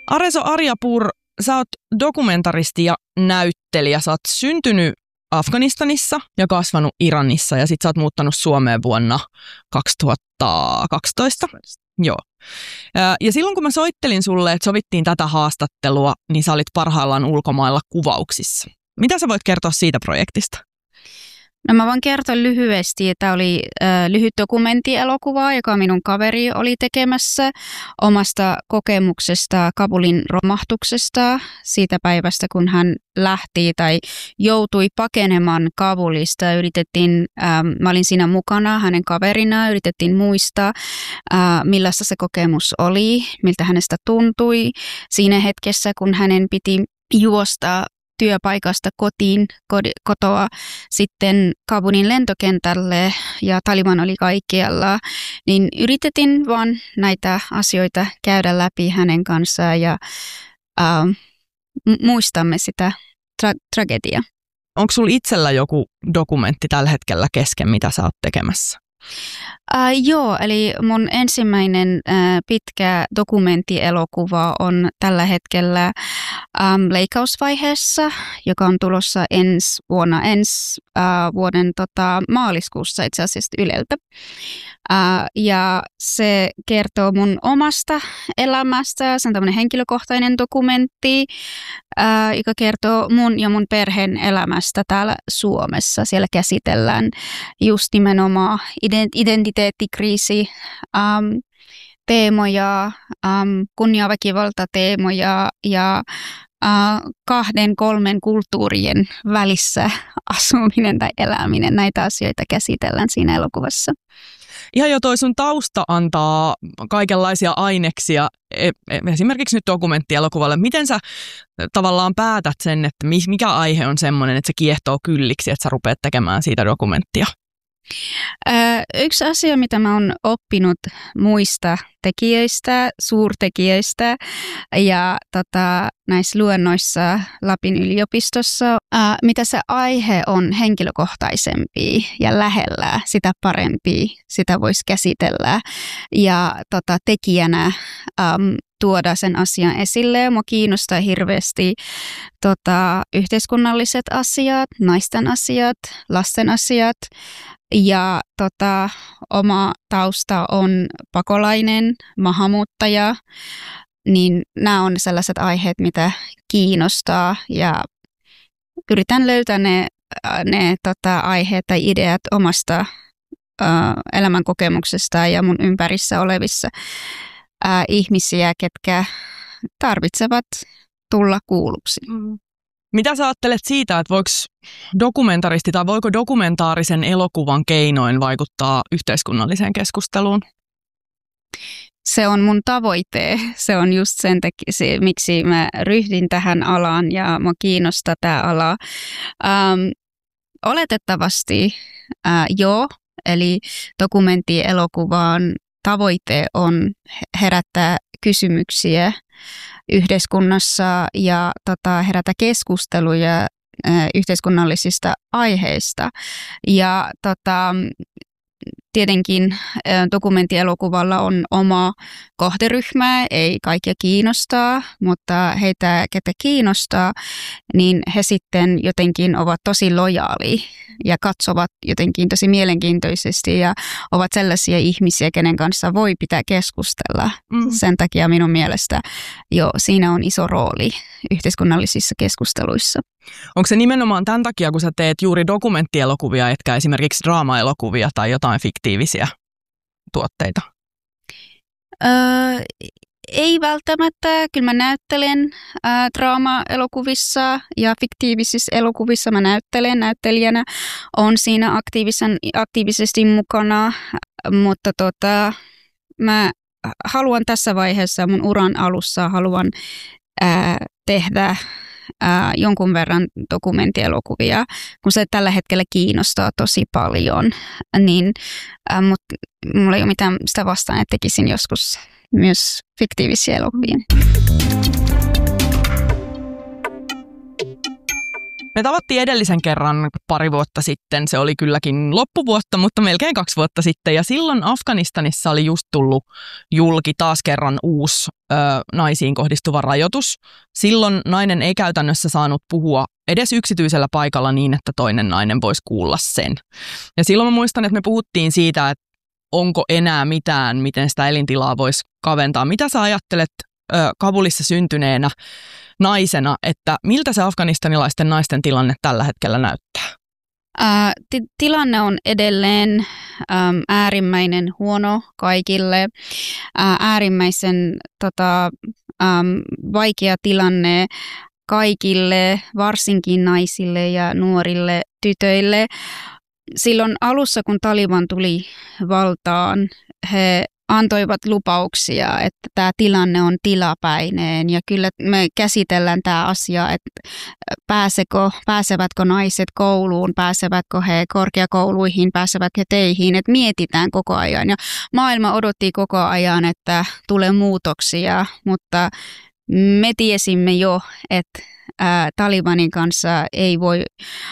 Areso Aryapur, sä oot dokumentaristi ja näyttelijä. Sä oot syntynyt Afganistanissa ja kasvanut Iranissa ja sit sä oot muuttanut Suomeen vuonna 2012. Joo. Ja silloin kun mä soittelin sulle, että sovittiin tätä haastattelua, niin sä olit parhaillaan ulkomailla kuvauksissa. Mitä sä voit kertoa siitä projektista? No mä voin kertoa lyhyesti, että oli lyhyt dokumenttielokuva, joka minun kaveri oli tekemässä omasta kokemuksesta Kabulin romahduksesta siitä päivästä, kun hän lähti tai joutui pakenemaan Kabulista. Mä olin siinä mukana hänen kaverina, yritettiin muistaa, millaista se kokemus oli, miltä hänestä tuntui siinä hetkessä, kun hänen piti juosta työpaikasta kotoa sitten Kabulin lentokentälle ja Taliban oli kaikkialla, niin yritettiin vaan näitä asioita käydä läpi hänen kanssaan ja muistamme sitä tragediaa. Onko sulla itsellä joku dokumentti tällä hetkellä kesken, mitä sä oot tekemässä? Joo, eli mun ensimmäinen pitkä dokumenttielokuva on tällä hetkellä leikkausvaiheessa, joka on tulossa ensi vuoden maaliskuussa itse asiassa Yleltä. Ja se kertoo mun omasta elämästä, se on tämmöinen henkilökohtainen dokumentti, joka kertoo mun ja mun perheen elämästä täällä Suomessa. Siellä käsitellään just nimenomaan identiteettikriisi, teemoja, kunniaväkivaltateemoja ja 2-3 kulttuurien välissä asuminen tai eläminen. Näitä asioita käsitellään siinä elokuvassa. Ihan jo toi sun tausta antaa kaikenlaisia aineksia, esimerkiksi nyt dokumenttielokuvalle. Miten sä tavallaan päätät sen, että mikä aihe on semmoinen, että se kiehtoo kylliksi, että sä rupeat tekemään siitä dokumenttia? Yksi asia, mitä mä oon oppinut muista tekijöistä, suurtekijöistä ja näissä luennoissa Lapin yliopistossa, mitä se aihe on henkilökohtaisempi ja lähellä, sitä parempi sitä voisi käsitellä ja tekijänä tuoda sen asian esille. Mua kiinnostaa hirveästi yhteiskunnalliset asiat, naisten asiat, lasten asiat. Ja oma tausta on pakolainen, maahanmuuttaja, niin nämä on sellaiset aiheet, mitä kiinnostaa ja yritän löytää ne aiheet tai ideat omasta elämänkokemuksesta ja mun ympärissä olevissa ihmisiä, ketkä tarvitsevat tulla kuulluksi. Mitä sä ajattelet siitä, että voiko dokumentaristi tai voiko dokumentaarisen elokuvan keinoin vaikuttaa yhteiskunnalliseen keskusteluun? Se on mun tavoite. Se on just sen miksi mä ryhdyin tähän alaan ja mua kiinnostaa tämä ala. Oletettavasti joo, eli dokumenttielokuvan tavoite on herättää kysymyksiä yhteiskunnassa ja herätä keskusteluja yhteiskunnallisista aiheista. Ja tietenkin dokumenttielokuvalla on oma kohderyhmä, ei kaikkia kiinnostaa, mutta heitä, ketä kiinnostaa, niin he sitten jotenkin ovat tosi lojaali ja katsovat jotenkin tosi mielenkiintoisesti ja ovat sellaisia ihmisiä, kenen kanssa voi pitää keskustella. Sen takia minun mielestä siinä on iso rooli yhteiskunnallisissa keskusteluissa. Onko se nimenomaan tämän takia, kun sä teet juuri dokumenttielokuvia, etkä esimerkiksi draamaelokuvia tai jotain fiktiivisiä tuotteita? Ei välttämättä. Kyllä mä näyttelen draama-elokuvissa ja fiktiivisissä elokuvissa mä näyttelen. Näyttelijänä on siinä aktiivisesti mukana, mutta mä haluan tässä vaiheessa mun uran alussa tehdä jonkun verran dokumenttielokuvia, kun se tällä hetkellä kiinnostaa tosi paljon, niin mutta mulla ei ole mitään sitä vastaan, että tekisin joskus myös fiktiivisiä elokuvia. Me tavattiin edellisen kerran pari vuotta sitten, se oli kylläkin loppuvuotta, mutta melkein 2 vuotta sitten. Ja silloin Afganistanissa oli just tullut julki taas kerran uusi naisiin kohdistuva rajoitus. Silloin nainen ei käytännössä saanut puhua edes yksityisellä paikalla niin, että toinen nainen voisi kuulla sen. Ja silloin mä muistan, että me puhuttiin siitä, että onko enää mitään, miten sitä elintilaa voisi kaventaa. Mitä sä ajattelet Kabulissa syntyneenä naisena, että miltä se afganistanilaisten naisten tilanne tällä hetkellä näyttää? Tilanne on edelleen äärimmäinen huono kaikille. Äärimmäisen vaikea tilanne kaikille, varsinkin naisille ja nuorille tytöille. Silloin alussa, kun Taliban tuli valtaan, he antoivat lupauksia, että tämä tilanne on tilapäinen ja kyllä me käsitellään tämä asia, että pääsevätkö naiset kouluun, pääsevätkö he korkeakouluihin, pääsevätkö he teihin, että mietitään koko ajan ja maailma odotti koko ajan, että tulee muutoksia, mutta me tiesimme jo, että Talibanin kanssa ei voi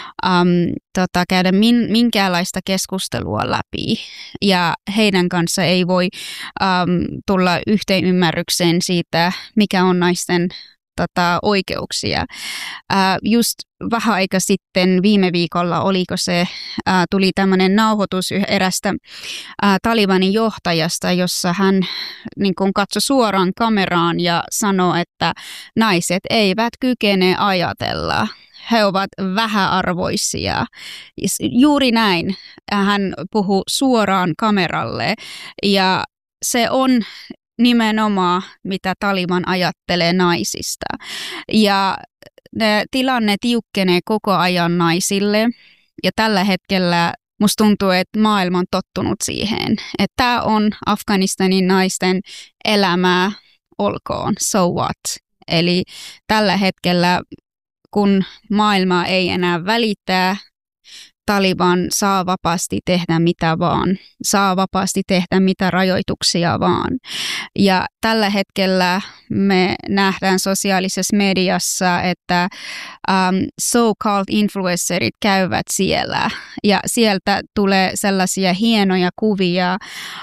käydä minkäänlaista keskustelua läpi ja heidän kanssa ei voi tulla yhteenymmärrykseen siitä, mikä on naisten oikeuksia. Just vähän aika sitten viime viikolla tuli tämmöinen nauhoitus erästä Talibanin johtajasta, jossa hän niin kuin katsoi suoraan kameraan ja sanoi, että naiset eivät kykene ajatella. He ovat vähäarvoisia. Juuri näin. Hän puhui suoraan kameralle ja se on nimenomaan, mitä Taliban ajattelee naisista. Ja tilanne tiukkenee koko ajan naisille. Ja tällä hetkellä musta tuntuu, että maailma on tottunut siihen. Että tämä on Afganistanin naisten elämää, olkoon, so what. Eli tällä hetkellä, kun maailma ei enää välittää, Taliban saa vapaasti tehdä mitä vaan, saa vapaasti tehdä mitä rajoituksia vaan. Ja tällä hetkellä me nähdään sosiaalisessa mediassa, että so-called influencerit käyvät siellä. Ja sieltä tulee sellaisia hienoja kuvia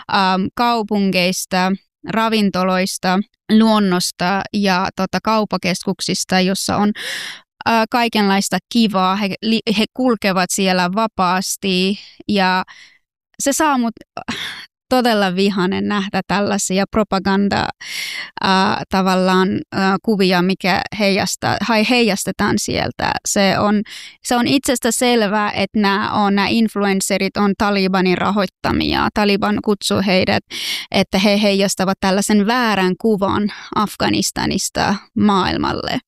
kaupungeista, ravintoloista, luonnosta ja kaupakeskuksista, jossa on kaikenlaista kivaa, he kulkevat siellä vapaasti ja se saa mut todella vihainen nähdä tällaisia propaganda tavallaan kuvia, mikä heijastetaan sieltä. Se on itsestä selvää, että nämä influencerit on Talibanin rahoittamia. Taliban kutsuu heidät, että he heijastavat tällaisen väärän kuvan Afganistanista maailmalle.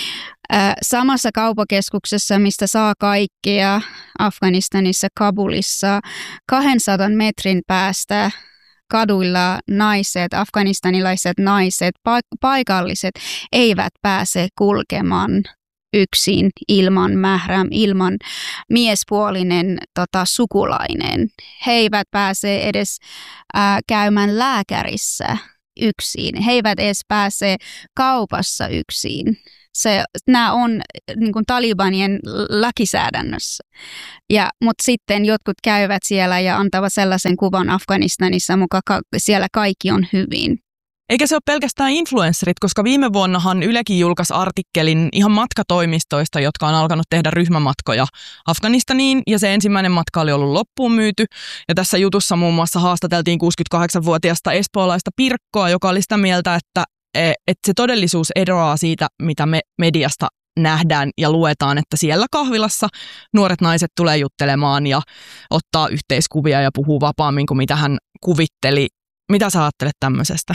Samassa kaupakeskuksessa, mistä saa kaikkea Afganistanissa, Kabulissa, 200 metrin päästä kaduilla naiset, afganistanilaiset naiset, paikalliset eivät pääse kulkemaan yksin ilman mähräm, ilman miespuolinen sukulainen. He eivät pääse edes käymään lääkärissä yksin. He eivät edes pääse kaupassa yksin. Nämä on niin kuin Talibanien lakisäädännössä. Mutta sitten jotkut käyvät siellä ja antavat sellaisen kuvan Afganistanissa, mukaan siellä kaikki on hyvin. Eikä se ole pelkästään influensserit, koska viime vuonnahan Ylekin julkaisi artikkelin ihan matkatoimistoista, jotka on alkanut tehdä ryhmämatkoja Afganistaniin, ja se ensimmäinen matka oli ollut loppuun myyty. Ja tässä jutussa muun muassa haastateltiin 68-vuotiaasta espoolaista Pirkkoa, joka oli sitä mieltä, että se todellisuus eroaa siitä, mitä me mediasta nähdään ja luetaan, että siellä kahvilassa nuoret naiset tulee juttelemaan ja ottaa yhteiskuvia ja puhuu vapaammin kuin mitä hän kuvitteli. Mitä sä ajattelet tämmöisestä?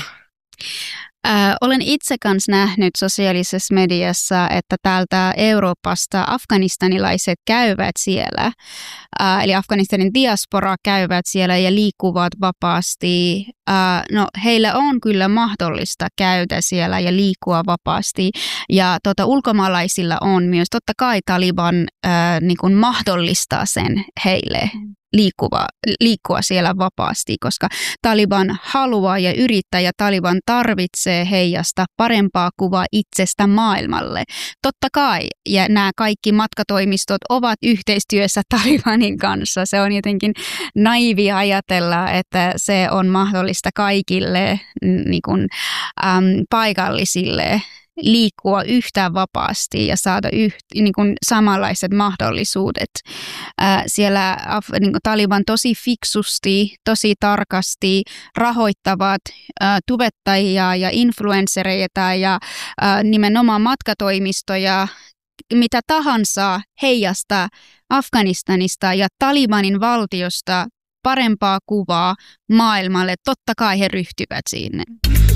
Olen itse kanssa nähnyt sosiaalisessa mediassa, että täältä Euroopasta afganistanilaiset käyvät siellä. Eli Afganistanin diaspora käyvät siellä ja liikkuvat vapaasti. Heillä on kyllä mahdollista käydä siellä ja liikkua vapaasti. Ja ulkomaalaisilla on myös, totta kai Taliban niin kuin mahdollistaa sen heille. liikkua siellä vapaasti, koska Taliban haluaa ja yrittää ja Taliban tarvitsee heijasta parempaa kuvaa itsestä maailmalle. Totta kai, ja nämä kaikki matkatoimistot ovat yhteistyössä Talibanin kanssa. Se on jotenkin naivia ajatella, että se on mahdollista kaikille niin kuin, paikallisille liikkua yhtä vapaasti ja saada niin kuin samanlaiset mahdollisuudet. Siellä niin kuin Taliban tosi fiksusti, tosi tarkasti rahoittavat tubettajia ja influenssereita ja nimenomaan matkatoimistoja, mitä tahansa heijasta Afganistanista ja Talibanin valtiosta parempaa kuvaa maailmalle. Totta kai he ryhtyvät sinne.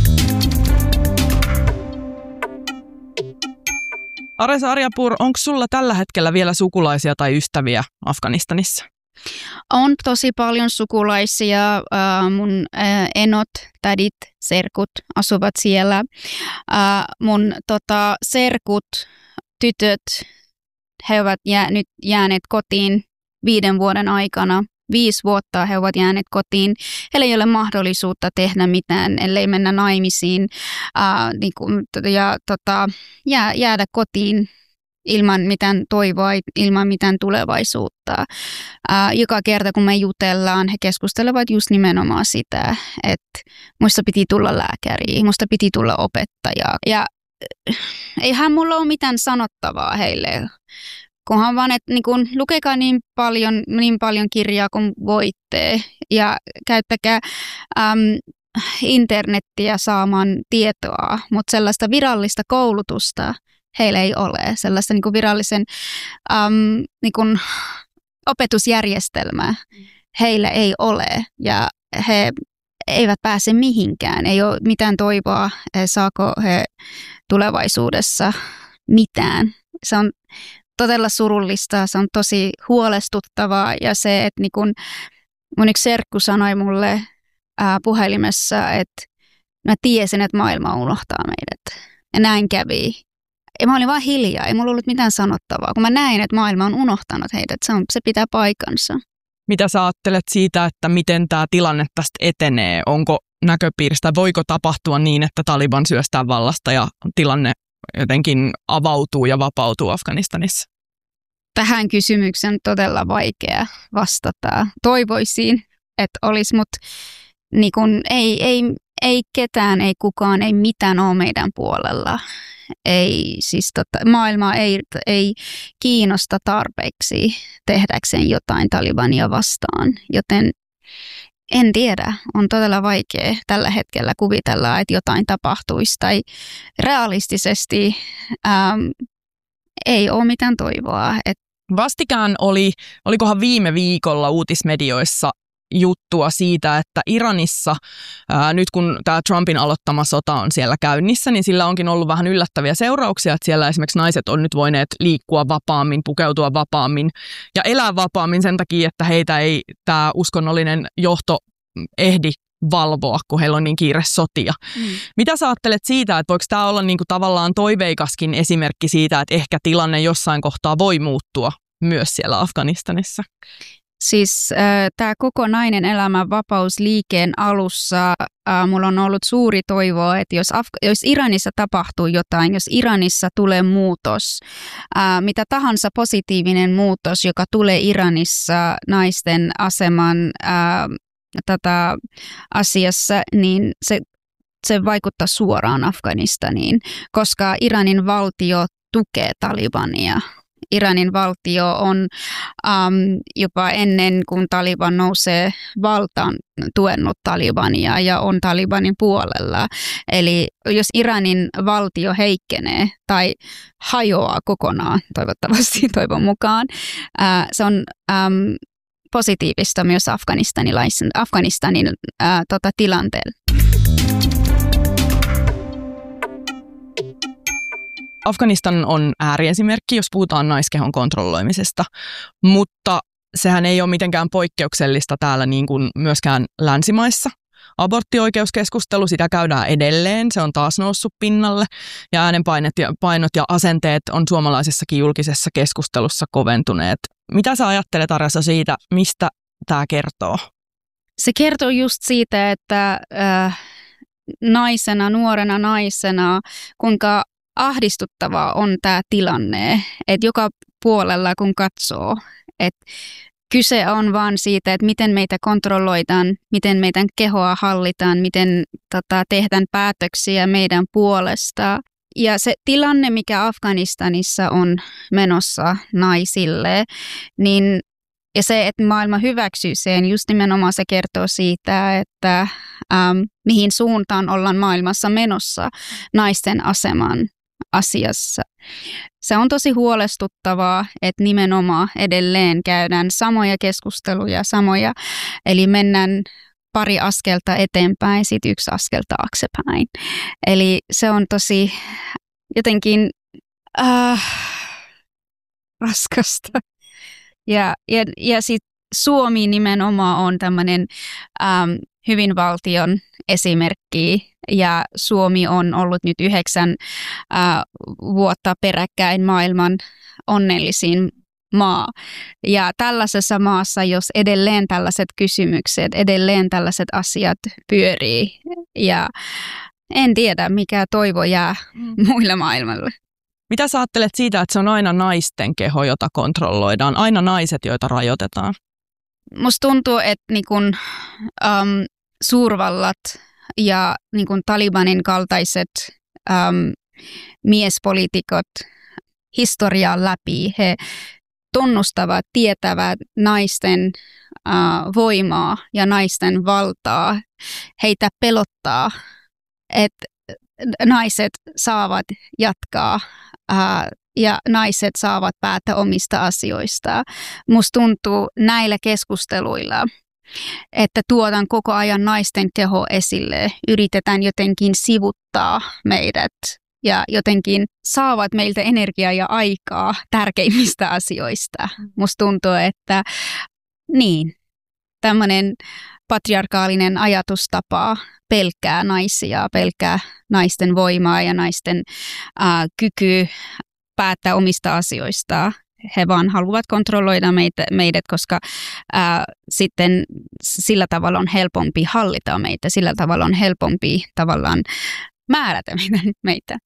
Areza Aryapur, onko sulla tällä hetkellä vielä sukulaisia tai ystäviä Afganistanissa? On tosi paljon sukulaisia. Mun enot, tädit, serkut asuvat siellä. Mun serkut, tytöt, he ovat nyt jääneet kotiin 5 vuoden aikana. 5 vuotta he ovat jääneet kotiin. Heillä ei ole mahdollisuutta tehdä mitään, ellei mennä naimisiin ja jäädä kotiin ilman mitään toivoa, ilman mitään tulevaisuutta. Joka kerta kun me jutellaan, he keskustelevat just nimenomaan sitä, että musta piti tulla lääkäri, musta piti tulla opettaja. Ja eihän mulla ole mitään sanottavaa heille. Kunhan vaan, että niin lukekaa niin paljon kirjaa kuin voitte ja käyttäkää internettiä saamaan tietoa, mutta sellaista virallista koulutusta heillä ei ole. Sellaista niin kuin virallisen niin kuin opetusjärjestelmää heillä ei ole ja he eivät pääse mihinkään. Ei ole mitään toivoa, saako he tulevaisuudessa mitään. Se on todella surullista, se on tosi huolestuttavaa ja se, että niin kun mun yksi serkku sanoi mulle puhelimessa, että mä tiesin, että maailma unohtaa meidät ja näin kävi. Ja mä olin vaan hiljaa, ei mulla ollut mitään sanottavaa, kun mä näin, että maailma on unohtanut heidät, se pitää paikansa. Mitä sä ajattelet siitä, että miten tämä tilanne tästä etenee? Onko näköpiiristä, voiko tapahtua niin, että Taliban syöstää vallasta ja tilanne jotenkin avautuu ja vapautuu Afganistanissa? Tähän kysymykseen on todella vaikea vastata. Toivoisin, että olisi, mutta niin kun ei ketään, ei kukaan, ei mitään ole meidän puolella. Maailma ei kiinnosta tarpeeksi tehdäkseen jotain Talibania vastaan, joten en tiedä, on todella vaikea tällä hetkellä kuvitella, että jotain tapahtuisi tai realistisesti ei ole mitään toivoa. Vastikään olikohan viime viikolla uutismedioissa juttua siitä, että Iranissa, nyt kun tämä Trumpin aloittama sota on siellä käynnissä, niin sillä onkin ollut vähän yllättäviä seurauksia, että siellä esimerkiksi naiset on nyt voineet liikkua vapaammin, pukeutua vapaammin ja elää vapaammin sen takia, että heitä ei tämä uskonnollinen johto ehdi valvoa, kun heillä on niin kiire sotia. Mitä sä ajattelet siitä, että voiko tämä olla niinku tavallaan toiveikaskin esimerkki siitä, että ehkä tilanne jossain kohtaa voi muuttua myös siellä Afganistanissa? Siis tämä koko nainen elämän vapausliikkeen alussa mulla on ollut suuri toivo, että jos Iranissa tapahtuu jotain, jos Iranissa tulee muutos, mitä tahansa positiivinen muutos, joka tulee Iranissa naisten aseman asiassa, niin se vaikuttaa suoraan Afganistaniin, koska Iranin valtio tukee Talibania. Iranin valtio on jopa ennen kuin Taliban nousee valtaan tuennut Talibania ja on Talibanin puolella. Eli jos Iranin valtio heikkenee tai hajoaa kokonaan, toivottavasti toivon mukaan, se on positiivista myös Afganistanin tilanteelle. Afganistan on ääriesimerkki, jos puhutaan naiskehon kontrolloimisesta, mutta sehän ei ole mitenkään poikkeuksellista täällä niin kuin myöskään länsimaissa. Aborttioikeuskeskustelu, sitä käydään edelleen, se on taas noussut pinnalle ja äänenpainot ja asenteet on suomalaisessakin julkisessa keskustelussa koventuneet. Mitä sä ajattelet, Areza, siitä, mistä tämä kertoo? Se kertoo just siitä, että nuorena naisena, kuinka ahdistuttavaa on tämä tilanne, että joka puolella kun katsoo, että kyse on vaan siitä, että miten meitä kontrolloidaan, miten meidän kehoa hallitaan, miten tehdään päätöksiä meidän puolesta. Ja se tilanne, mikä Afganistanissa on menossa naisille, niin ja se, että maailma hyväksyy sen, just nimenomaan se kertoo siitä, että mihin suuntaan ollaan maailmassa menossa naisten aseman asiassa. Se on tosi huolestuttavaa, että nimenomaan edelleen käydään samoja keskusteluja, eli mennään pari askelta eteenpäin, sitten yksi askel taaksepäin. Eli se on tosi jotenkin raskasta. Ja sitten Suomi nimenomaan on tämmöinen hyvinvaltion esimerkki, ja Suomi on ollut nyt 9 vuotta peräkkäin maailman onnellisin maa. Ja tällaisessa maassa, jos edelleen tällaiset kysymykset, edelleen tällaiset asiat pyörii, ja en tiedä, mikä toivo jää muille maailmalle. Mitä sä ajattelet siitä, että se on aina naisten keho, jota kontrolloidaan, aina naiset, joita rajoitetaan? Musta tuntuu, että suurvallat ja Talibanin kaltaiset miespoliitikot historiaa läpi, he tunnustavat, tietävät naisten voimaa ja naisten valtaa. Heitä pelottaa, että naiset saavat jatkaa ja naiset saavat päättää omista asioista. Musta tuntuu näillä keskusteluilla, että tuodaan koko ajan naisten keho esille, yritetään jotenkin sivuttaa meidät ja jotenkin saavat meiltä energiaa ja aikaa tärkeimmistä asioista. Musta tuntuu, että tämmöinen patriarkaalinen ajatustapa pelkää naisia, pelkää naisten voimaa ja naisten kyky päättää omista asioista. He vaan haluavat kontrolloida meidät, koska sitten sillä tavalla on helpompi hallita meitä, sillä tavalla on helpompi tavallaan määrätä meitä.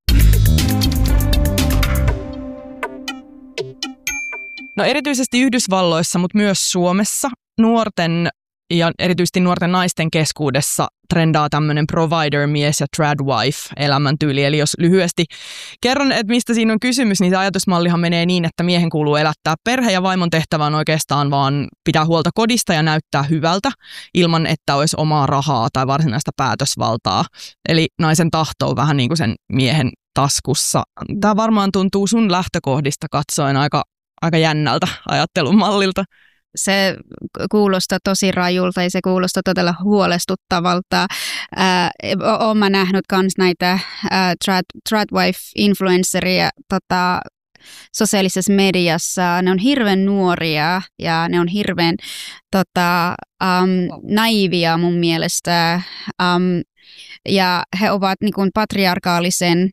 No erityisesti Yhdysvalloissa, mutta myös Suomessa nuorten ja erityisesti nuorten naisten keskuudessa trendaa tämmöinen provider-mies ja tradwife-elämäntyyli. Eli jos lyhyesti kerron, että mistä siinä on kysymys, niin se ajatusmallihan menee niin, että miehen kuuluu elättää perhe ja vaimon tehtävä on oikeastaan vaan pitää huolta kodista ja näyttää hyvältä ilman, että olisi omaa rahaa tai varsinaista päätösvaltaa. Eli naisen tahto on vähän niin kuin sen miehen taskussa. Tämä varmaan tuntuu sun lähtökohdista katsoen aika jännältä ajattelumallilta. Se kuulostaa tosi rajulta ja se kuulostaa todella huolestuttavalta. Olen mä nähnyt myös näitä tradwife-influenceria sosiaalisessa mediassa. Ne on hirveän nuoria ja ne on hirveän naivia mun mielestä. Ja he ovat niin kuin patriarkaalisen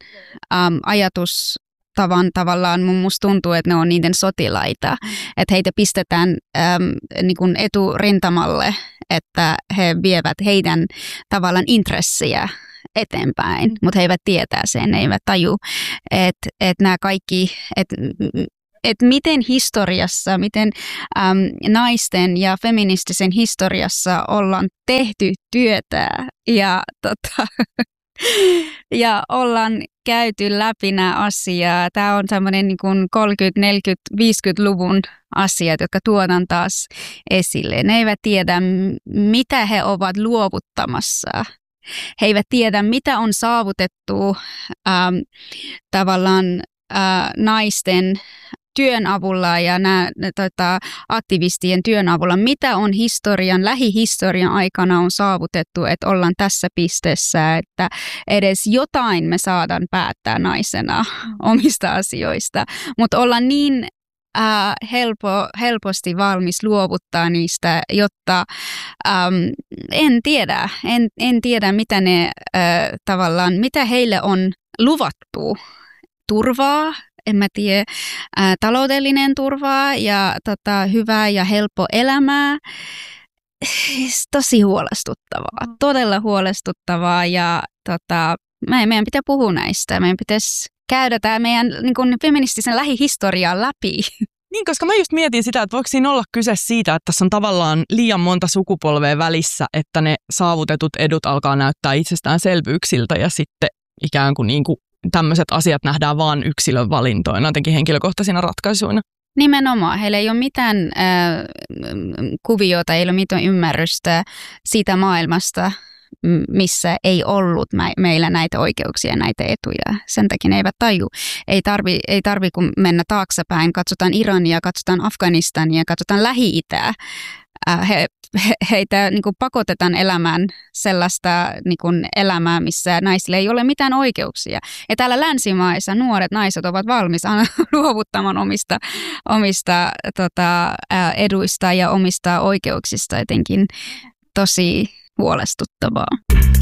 tavallaan musta tuntuu, että ne on niiden sotilaita, että heitä pistetään niin kuin eturintamalle, että he vievät heidän tavallaan intressiä eteenpäin, mutta he eivät tietää sen, he eivät taju, että nämä kaikki, että miten historiassa, miten naisten ja feministisen historiassa ollaan tehty työtä ja ollaan käyty läpi nämä asiat. Tämä on tämmöinen niin kuin 30, 40, 50-luvun asiat, jotka tuodaan taas esille. Ne eivät tiedä, mitä he ovat luovuttamassa. He eivät tiedä, mitä on saavutettu tavallaan naisten työn avulla ja aktivistien työn avulla, mitä on lähihistorian aikana on saavutettu, että ollaan tässä pisteessä, että edes jotain me saadaan päättää naisena omista asioista, mutta ollaan niin helposti valmis luovuttaa niistä, jotta en tiedä mitä heille on luvattu. Turvaa, en mä tiedä, taloudellinen turva ja hyvä ja helppo elämää. Tosi huolestuttavaa, todella huolestuttavaa ja meidän pitää puhua näistä. Meidän pitäisi käydä tämä meidän niin kuin feministisen lähihistoriaa läpi. Niin, koska mä just mietin sitä, että voiko siinä olla kyse siitä, että tässä on tavallaan liian monta sukupolvea välissä, että ne saavutetut edut alkaa näyttää itsestäänselvyyksiltä ja sitten ikään kuin, tämmöiset asiat nähdään vaan yksilön valintoina, jotenkin henkilökohtaisina ratkaisuina. Nimenomaan. Heillä ei ole mitään kuviota, ei ole mitään ymmärrystä siitä maailmasta, missä ei ollut meillä näitä oikeuksia ja näitä etuja. Sen takia ne eivät taju. Ei tarvi kun mennä taaksepäin. Katsotaan Irania, katsotaan Afganistania, katsotaan Lähi-Itää. Heitä niin kuin pakotetaan elämään sellaista niin kuin elämää, missä naisille ei ole mitään oikeuksia. Ja täällä länsimaissa nuoret naiset ovat valmis luovuttamaan omista eduista ja omista oikeuksista, jotenkin tosi huolestuttavaa.